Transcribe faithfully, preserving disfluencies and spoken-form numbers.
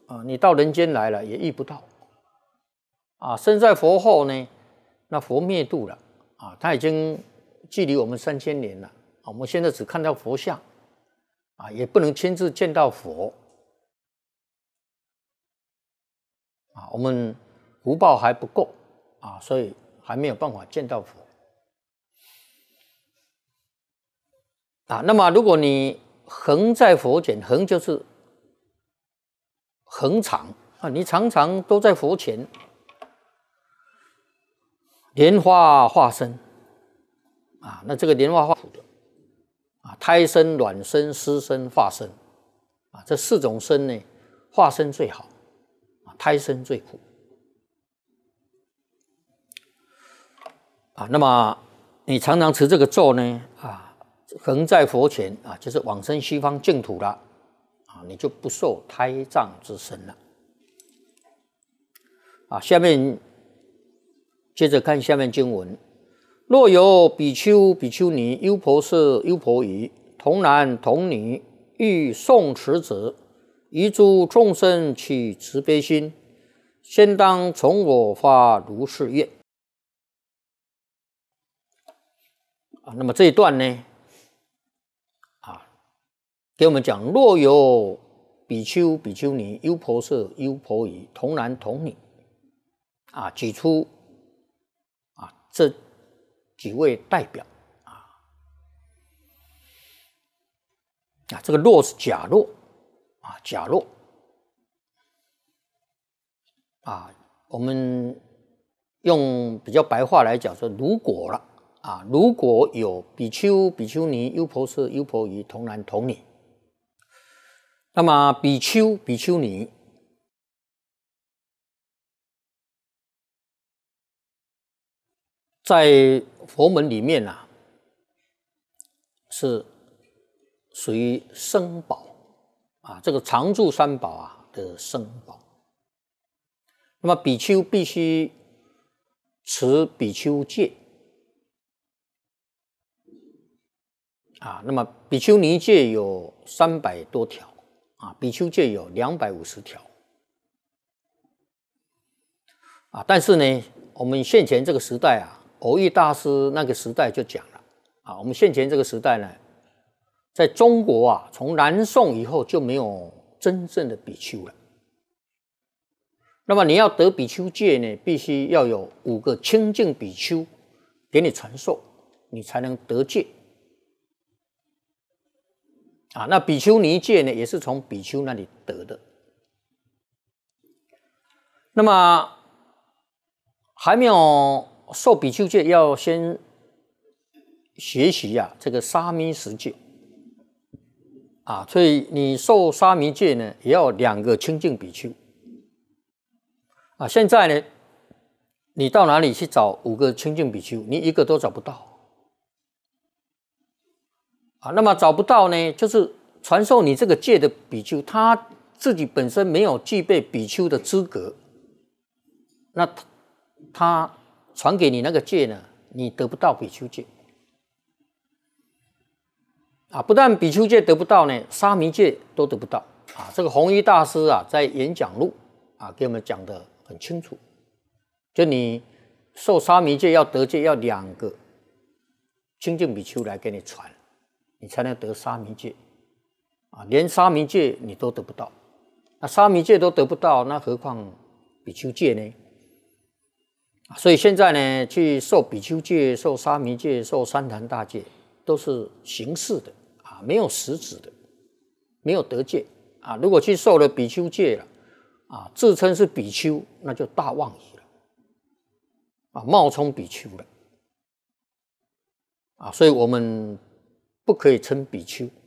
啊，你到人间来了也遇不到。啊，身在佛后呢，那佛灭度了啊，他已经距离我们三千年了。我们现在只看到佛像，啊，也不能亲自见到佛。啊，我们福报还不够啊，所以还没有办法见到佛。啊，那么如果你恒在佛前，恒就是恒常啊，你常常都在佛前，莲花化身啊，那这个莲花化的啊，胎生、卵生、湿生、化身啊，这四种身呢，化身最好，啊，胎生最苦啊。那么你常常持这个咒呢，啊。恒在佛前啊，就是往生西方净土了啊，你就不受胎藏之身了啊。下面接着看下面经文：若有比丘、比丘尼、优婆塞、优婆夷、童男童女，欲诵持者，于诸众生起慈悲心，先当从我发如是愿啊。那么这一段呢？给我们讲，若有比丘、比丘尼、优婆塞、优婆夷、童男童女，啊，举出啊这几位代表啊，啊，这个若是假若啊，假若啊，我们用比较白话来讲说，如果了啊，如果有比丘、比丘尼、优婆塞、优婆夷、童男童女。那么比丘、比丘尼在佛门里面啊，是属于僧宝啊，这个常住三宝啊的僧宝。那么比丘必须持比丘戒啊，那么比丘尼戒有三百多条。啊，比丘戒有两百五十条啊，但是呢，我们现前这个时代啊，藕益大师那个时代就讲了啊，我们现前这个时代呢，在中国啊，从南宋以后就没有真正的比丘了。那么你要得比丘戒呢，必须要有五个清净比丘给你传授，你才能得戒。啊，那比丘尼戒呢，也是从比丘那里得的。那么还没有受比丘戒，要先学习啊这个沙弥十戒啊，所以你受沙弥戒呢，也要两个清净比丘啊。现在呢，你到哪里去找五个清净比丘？你一个都找不到。啊，那么找不到呢，就是传授你这个戒的比丘，他自己本身没有具备比丘的资格，那他他传给你那个戒呢，你得不到比丘戒。啊，不但比丘戒得不到呢，沙弥戒都得不到。啊，这个弘一大师啊，在演讲录啊给我们讲得很清楚，就你受沙弥戒要得戒，要两个清净比丘来给你传。你才能得沙弥戒啊，连沙弥戒你都得不到，那沙弥戒都得不到，那何况比丘戒呢？所以现在呢，去受比丘戒、受沙弥戒、受三坛大戒，都是形式的啊，没有实质的，没有得戒啊。如果去受了比丘戒了啊，自称是比丘，那就大妄语了啊，冒充比丘了啊，所以我们不可以称比丘。